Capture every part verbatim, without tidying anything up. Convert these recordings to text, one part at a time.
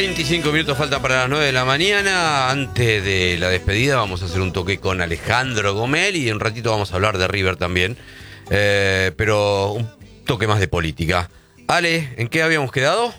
veinticinco minutos faltan para las nueve de la mañana. Antes de la despedida vamos a hacer un toque con Alejandro Gomel y en un ratito vamos a hablar de River también, eh, pero un toque más de política. Ale, ¿en qué habíamos quedado?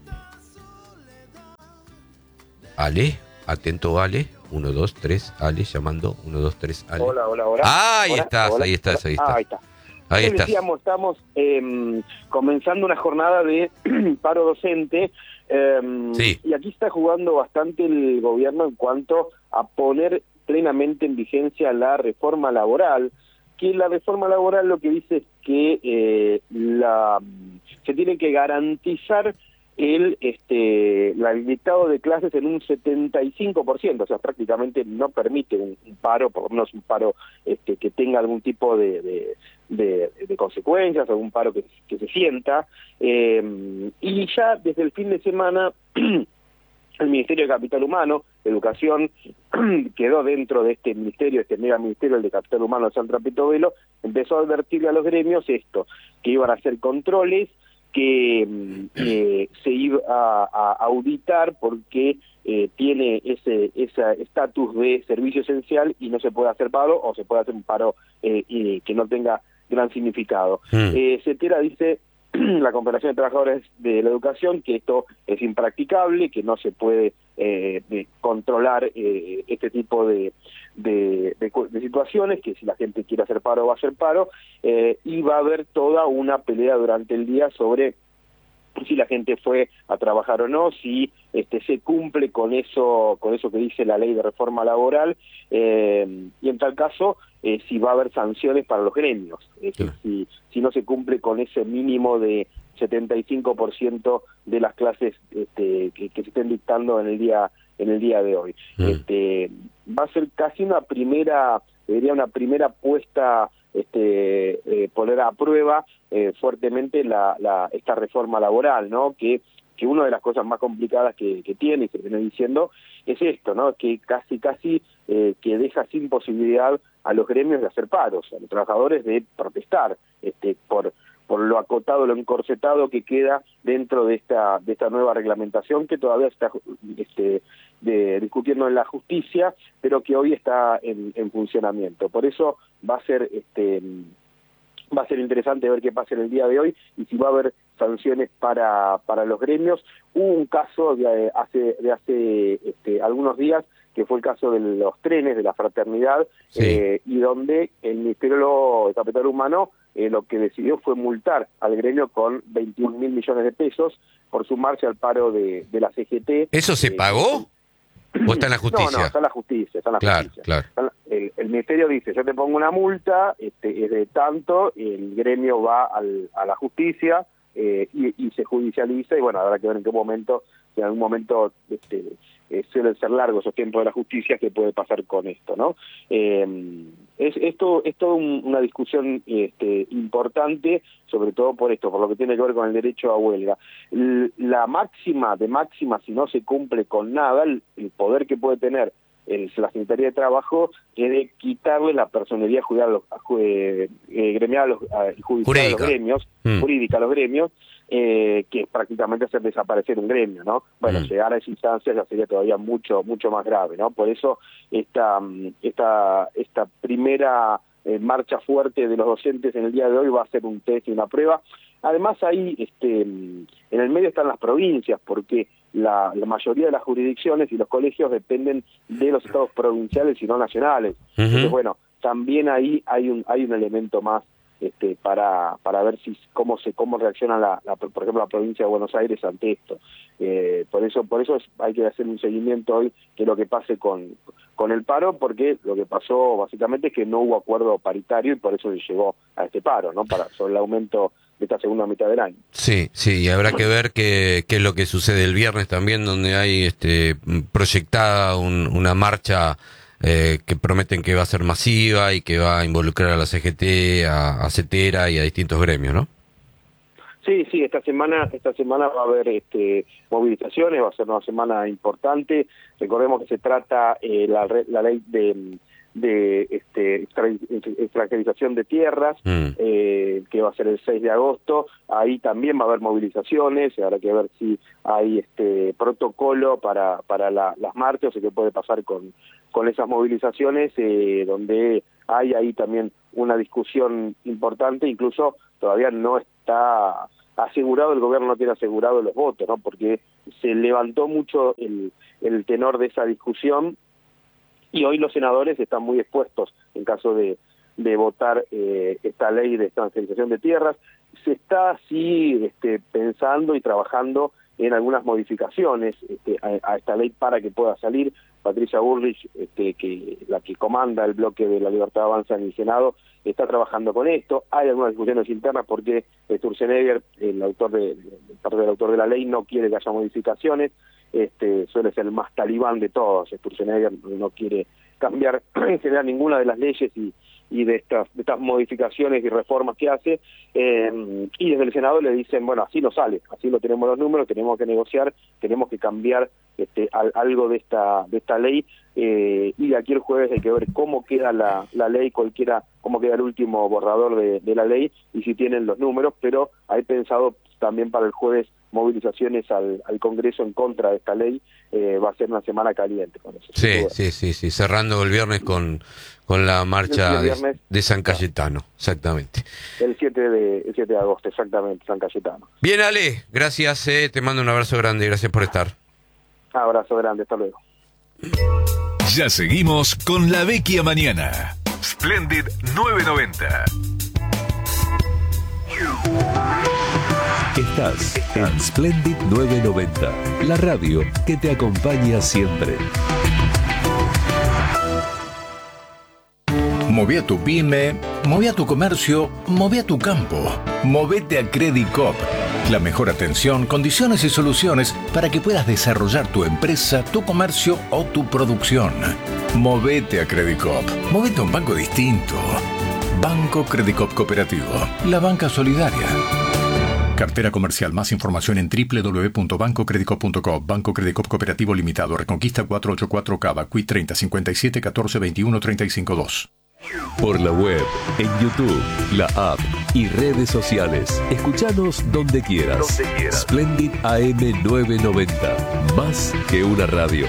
Ale, atento Ale, uno, dos, tres, Ale, llamando, uno, dos, tres, Ale. Hola, hola, hola. Ah, ahí hola, estás, hola, ahí estás, hola. ahí estás. Ah, ahí está. Ahí Como estás. decíamos, estamos eh, comenzando una jornada de paro docente eh, Sí. y aquí está jugando bastante el gobierno en cuanto a poner plenamente en vigencia la reforma laboral, que la reforma laboral lo que dice es que eh, la se tiene que garantizar el este la, el dictado de clases en un setenta y cinco por ciento, o sea, prácticamente no permite un, un paro, por lo menos un paro este que tenga algún tipo de, de, de, de consecuencias, algún paro que, que se sienta, eh, y ya desde el fin de semana el Ministerio de Capital Humano, Educación, quedó dentro de este ministerio, este mega ministerio, el de Capital Humano de San Trapito Velo, empezó a advertirle a los gremios esto, que iban a hacer controles, que eh, se iba a, a auditar porque eh, tiene ese ese estatus de servicio esencial y no se puede hacer paro o se puede hacer un paro eh, y que no tenga gran significado. Mm. Eh, CETERA dice, la Confederación de Trabajadores de la Educación, que esto es impracticable, que no se puede eh, de controlar eh, este tipo de, de, de, de situaciones, que si la gente quiere hacer paro va a hacer paro, eh, y va a haber toda una pelea durante el día sobre si la gente fue a trabajar o no, si este se cumple con eso con eso que dice la ley de reforma laboral, eh, y en tal caso eh, si va a haber sanciones para los gremios, es decir, si, si no se cumple con ese mínimo de setenta y cinco por ciento de las clases este, que, que se estén dictando en el día en el día de hoy. Mm. Este, va a ser casi una primera, diría una primera puesta este eh, poner a prueba eh, fuertemente la, la esta reforma laboral, ¿no? Que que una de las cosas más complicadas que, que tiene y se viene diciendo es esto, ¿no? Que casi casi eh, que deja sin posibilidad a los gremios de hacer paros, a los trabajadores de protestar este por por lo acotado, lo encorsetado que queda dentro de esta de esta nueva reglamentación que todavía está este, de, discutiendo en la justicia, pero que hoy está en, en funcionamiento. Por eso va a ser este va a ser interesante ver qué pasa en el día de hoy y si va a haber sanciones para para los gremios. Hubo un caso de hace de hace este, algunos días que fue el caso de los trenes de la fraternidad, sí. eh, y donde el Ministerio de Capital Humano eh, lo que decidió fue multar al gremio con veintiún mil millones de pesos por sumarse al paro de, de la C G T. ¿Eso se eh, pagó? ¿O está en la justicia? No, no, está en la justicia, está en la claro, justicia. Claro. El, el Ministerio dice, yo te pongo una multa, este, es de tanto, el gremio va al, a la justicia eh, y, y se judicializa, y bueno, habrá que ver en qué momento, si en algún momento este, eh, suelen ser largos esos tiempos de la justicia, qué puede pasar con esto, ¿no? Eh, es esto es toda un, una discusión este, importante, sobre todo por esto, por lo que tiene que ver con el derecho a huelga. L la máxima de máxima, si no se cumple con nada, el, el poder que puede tener el, la Secretaría de Trabajo es de quitarle la personería judicial, a los, eh, eh, gremial a los, a, judicial a los gremios, mm. jurídica a los gremios, eh, que es prácticamente hacer desaparecer un gremio, ¿no? Bueno, mm. llegar a esa instancia ya sería todavía mucho mucho más grave, ¿no? Por eso esta esta esta primera eh, marcha fuerte de los docentes en el día de hoy va a ser un test y una prueba. Además ahí este en el medio están las provincias, porque la, la mayoría de las jurisdicciones y los colegios dependen de los estados provinciales y no nacionales. Uh-huh. Entonces, bueno, también ahí hay un hay un elemento más este para para ver si cómo se cómo reacciona la, la por ejemplo la provincia de Buenos Aires ante esto. Eh, por eso por eso es, hay que hacer un seguimiento hoy de lo que pase con con el paro, porque lo que pasó básicamente es que no hubo acuerdo paritario y por eso se llegó a este paro, ¿no? Para sobre el aumento de esta segunda mitad del año. Sí, sí, y habrá que ver qué, qué es lo que sucede el viernes también, donde hay este proyectada un, una marcha eh, que prometen que va a ser masiva y que va a involucrar a la C G T, a, a CETERA y a distintos gremios, ¿no? Sí, sí, esta semana esta semana va a haber este, movilizaciones, va a ser una semana importante. Recordemos que se trata eh, la, la ley de de este, extra, extranjerización de tierras, mm. eh, que va a ser el seis de agosto. Ahí también va a haber movilizaciones, habrá que ver si hay este protocolo para para la, las marchas, o sea, qué puede pasar con, con esas movilizaciones, eh, donde hay ahí también una discusión importante, incluso todavía no está asegurado, el gobierno no tiene asegurado los votos, ¿no? Porque se levantó mucho el, el tenor de esa discusión y hoy los senadores están muy expuestos en caso de, de votar eh, esta ley de extranjerización de tierras. Se está sí este, pensando y trabajando en algunas modificaciones este, a, a esta ley para que pueda salir. Patricia Bullrich, este, que la que comanda el bloque de La Libertad Avanza en el Senado, está trabajando con esto. Hay algunas discusiones internas porque Sturzenegger, el autor de, el parte del autor de la ley, no quiere que haya modificaciones. Este, suele ser el más talibán de todos. Sturzenegger no quiere cambiar en general ninguna de las leyes y, y de estas de estas modificaciones y reformas que hace, eh, y desde el Senado le dicen, bueno, así no sale, así no tenemos los números, tenemos que negociar, tenemos que cambiar este, al, algo de esta de esta ley, eh, y de aquí el jueves hay que ver cómo queda la, la ley, cualquiera, cómo queda el último borrador de, de la ley y si tienen los números, pero hay pensado también para el jueves movilizaciones al, al Congreso en contra de esta ley. Eh, va a ser una semana caliente con eso. Sí, sí, sí, sí, cerrando el viernes con, con la marcha de, de San Cayetano, exactamente. El siete de, el siete de agosto, exactamente, San Cayetano. Bien, Ale, gracias, eh, te mando un abrazo grande, gracias por estar. Abrazo grande, hasta luego. Ya seguimos con La Vecchia Mañana. Splendid novecientos noventa. Estás en Splendid novecientos noventa, la radio que te acompaña siempre. Moví a tu pyme, moví a tu comercio, moví a tu campo. Movete a Credicop. La mejor atención, condiciones y soluciones para que puedas desarrollar tu empresa, tu comercio o tu producción. Movete a Credicop. Movete a un banco distinto. Banco Credicop Cooperativo. La banca solidaria. Cartera comercial. Más información en doble u doble u doble u punto banco credicop punto com. Banco Credicop Cooperativo Limitado. Reconquista cuatrocientos ochenta y cuatro Cava. Q I treinta cincuenta y siete catorce veintiuno treinta y cinco dos. Por la web, en YouTube, la app y redes sociales. Escuchanos donde quieras. Donde quieras. Splendid A M novecientos noventa. Más que una radio.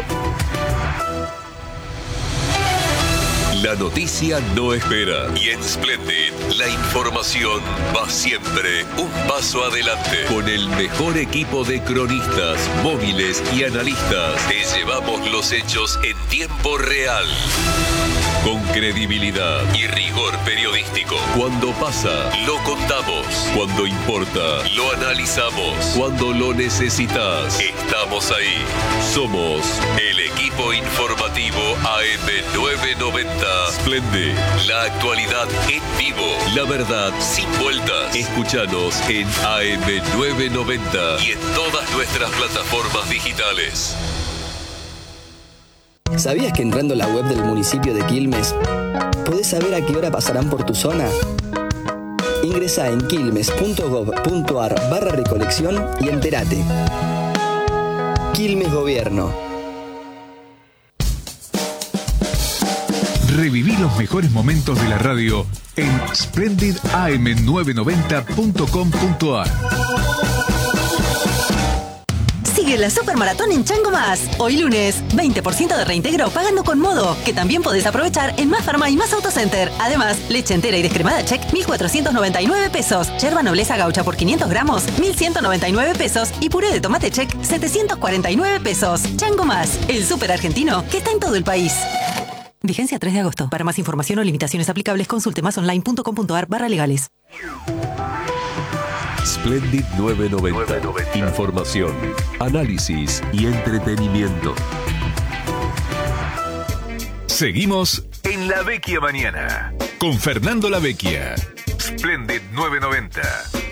La noticia no espera. Y en Splendid, la información va siempre un paso adelante. Con el mejor equipo de cronistas, móviles y analistas, te llevamos los hechos en tiempo real. Con credibilidad y rigor periodístico. Cuando pasa, lo contamos. Cuando importa, lo analizamos. Cuando lo necesitas, estamos ahí. Somos el equipo informativo A M novecientos noventa. Splendid, la actualidad en vivo. La verdad sin vueltas. Escúchanos en A M novecientos noventa y en todas nuestras plataformas digitales. ¿Sabías que entrando a la web del municipio de Quilmes podés saber a qué hora pasarán por tu zona? Ingresá en quilmes punto gob punto ar barra recolección y entérate. Quilmes Gobierno. Reviví los mejores momentos de la radio en splendid a m novecientos noventa punto com punto ar. Sigue la Supermaratón en Chango Más. Hoy lunes, veinte por ciento de reintegro pagando con Modo, que también podés aprovechar en Más Farma y Más Autocenter. Además, leche entera y descremada Check, mil cuatrocientos noventa y nueve pesos. Yerba Nobleza Gaucha por quinientos gramos, mil ciento noventa y nueve pesos. Y puré de tomate Check, setecientos cuarenta y nueve pesos. Chango Más, el súper argentino que está en todo el país. Vigencia tres de agosto. Para más información o limitaciones aplicables, consulte masonline punto com punto ar barra legales. Splendid novecientos noventa. Información, análisis y entretenimiento. Seguimos en La Vecchia Mañana con Fernando La Vecchia. Splendid novecientos noventa.